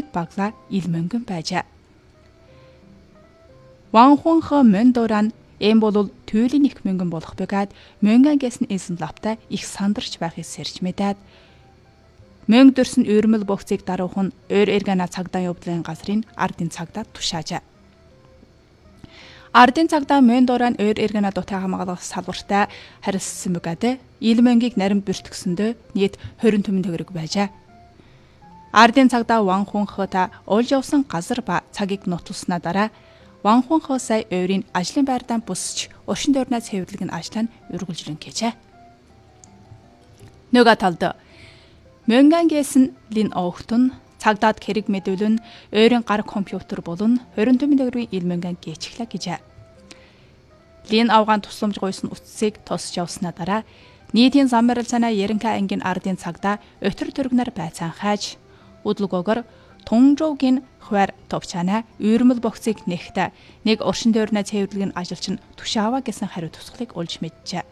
нийт баглаа ил мөнгөн байжээ. Ванхунхо мөндөран эм болол түйлийн их мөнгөн болох бөгөөд мөнгөн гэсэн эзэн лавтай их сандарч байхыг сэрж мэдээд мөнгө дөрсөн үйрмэл богцыг даруухан өөр эргэнэ цагдаа явдлын газрын ардын цагдаа тушаажээ. Ардын цагдаа мөндөран өөр эргэнэ дутаа хамгаалах салбартай харилцсан бөгөөд ил мөнгийг нарийн бүртгэсэндөө нийт 20 түмэн төгрөг байжээ. Ардын цагдаа Ванхунхота олж явсан газар ба цагийг нутулснаа дараа Ванхунхо сая өөрийн ажлын байртаа бүсч уршин дөрнөө цэвэрлэг нь ажлаа үргэлжлэн гэжээ. Нөгөө талд мөнгөнгээс лин оохтун цагдаад хэрэг мэдүүлэн өөрийн гар компьютер болон 20 түмэн төгрөгийн ил мөнгөн гээчлээ гэжээ. Лин авгаан тусламж гуйсан утсыг тосч явснаа дараа нийтийн зам барил санаа Яринка ангийн ардын цагдаа өтөр төргнөр байцаан хайж удлгоогоор Тунжуугийн хвар товчаана үйрмэл богцыг нэхтэ нэг уршин дөрнөө цэвэрлэг нь ажилч нь тушаава гэсэн хариу тусгалыг олж мэджээ.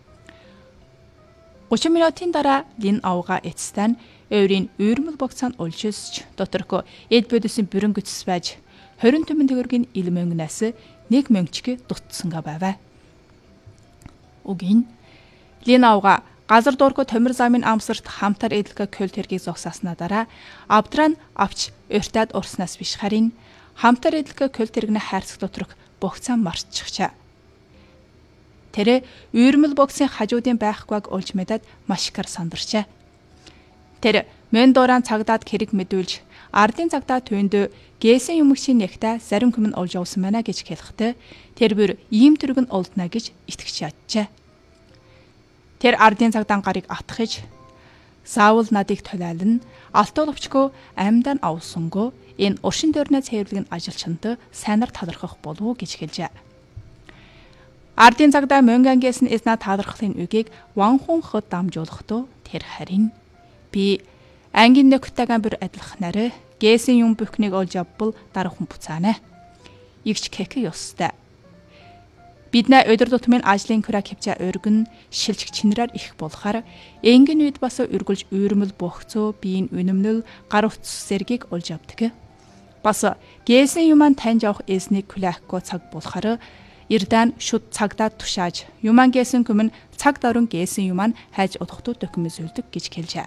30 минутын дараа лин авга эцстэн өөрийн үйрмэл богцаанд олжсч доторх эд бодисын бүрэн гүцс байж 20 түмэн төгрөгийн ил мөнгнөөс нэг мөнгчг дутсанга байваа. Угийн лин авга газар дуургүй томир замын амсарт хамтар эдлэгэ көлт хэргийг зогсааснаа дараа авдран авч өртөөд урснаас биш харин хамтар эдлэгэ көлт хэрэгнэ хайрцаг доторх богцаа марцчихчаа. Тэр үйрмэл богцын хажуудын байхгүйг олж мэдээд маш ихэр сандарчээ. Тэр мөндөран цагдаад хэрэг мэдүүлж ардын цагдаа төвөндөө гээсэн юмгшийн нэгтээ зарим хүмүн олж явсан байна гэж хэлэхдээ тэр бүр ийм төрөг нь олдно гэж итгэж яджээ. Тэр ардын цагдаа гарыг атгахж заавал надыг толиална алтуулвчгүй амьдаа авсангүй энэ уршин дөрнөө цэвэрлэг нь ажилчнад сайнаар талархах болов уу гэж хэлжээ. Ардын цагдаа мөнгөнгээс нь эзнэ талархлын үгийг Ванхунход дамжуулахдаа тэр харин би ангийн нөхдөйгөө бүр адилах нарэ гээсэн юм бүхнийг олж авбал дараахан буцаана. Игч кек ёстой. Биднээ өдөр тутмын ажлын крак хөвчө өргөн шилжих чинрээр их болохаар энгийн үед бас үргэлж үйрмэл бохцоо биеийн үнэмнэл гар утас зэргийг олж авдаг. Бас гээсэн юман таньж авах эзнийг күлэхгүй цаг болохоор Ирдан шүд цагдаа тушааж юман гээсэн хүмүн цаг дөрөн гээсэн юман хайж удахтуу документ зөвлөдөг гэж хэлжээ.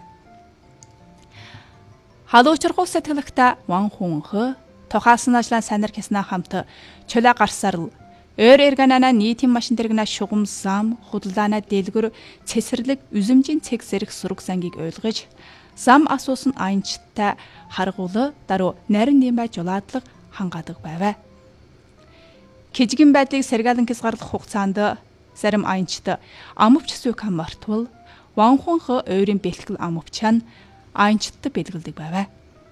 Халуучрахуу сэтгэлэгтээ Ванхунхо тохаасан ажлаа санар гэснэ хамт чөлөө гарсаар өөр эргэнана нийтийн машин дэргнэ шугам зам худалдаана дэлгүр цэсэрлэг үзэмжийн цэг зэрэг сураг зангийг ойлгож зам асуусан аянчтай харгуул даруй нарийн нэмбай жулаадлаг хангаадаг байваа. Кижигэн байдлыг сэргаалan хязгаарлах хугацаанд зарим аянчт амвч сүйкам мартвал Ванхунхо өөрийн бэлтгэл амвчаан аянчтад бэлгэлдэг байваа.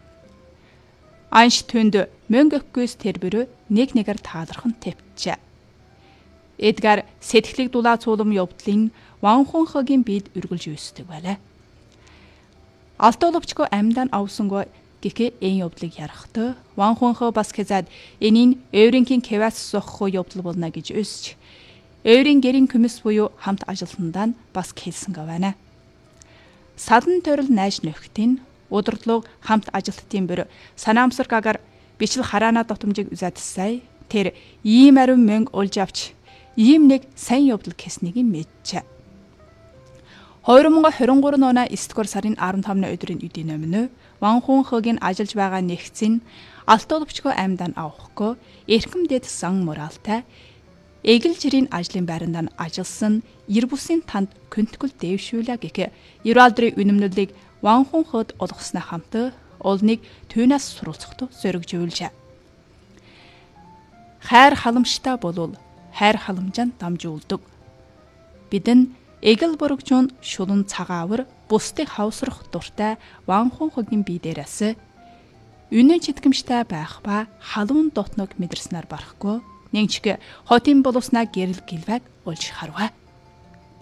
Аянч түнд мөнгө өгөхгүйс тэр бүрөө нэг нэгээр таалархан тавьчаа. Эдгар сэтгэлийг дулаа цуулам явдлын Ванхунхогийн бид үргэлж үүсдэг байлаа. Алтуулвчгүй амьдаа авсангүй гэхээ энэ явдлыг ярахтаа Ванхунхо бас хэзээд энийн өөрийнхин кевас соххоо явдал болно гэж өсч өөрийн гэрийн комисс буюу хамт ажилтнандаа бас хэлсэнгээ байна. Садан төрөл найж нөхтийн удирдлага хамт ажилтдын бүр санаамсар агаар бичил хараана дотомжиг үзэдсэй тэр ийм ариун мөнгө олж авч ийм нэг сайн явдал гэснийг мэдчээ. 2023 оны 9-р сарын 15-ны өдрийн үдийн өмнө Ванхунхогийн ажиллаж байгаа нэгцэн алтуулвчгүй амьдаа авахгүй эрхэмдэд сан моралтай эгэл жирийн ажлын байранд ажилласан 90 бусын танд көнтгөл дэвшүүлээ гэх 90 алдрын үнэмнэлийг Ванхунход олгосноо хамт олныг түүнээс суралцахад зоригжуулжээ. Хайр халамжтай болвол хайр халамжаанд дамжуулдаг. Бидэн эгэл бургжуун шулун цагаавар бусдыг хавсрах дуртай Ванхунхогийн бие дээрээс үнэн читгэмжтэй байх ба халуун дотног мэдэрснээр барахгүй нэгчгэ хотын боловснаа гэрэл гэлвэг олж харваа.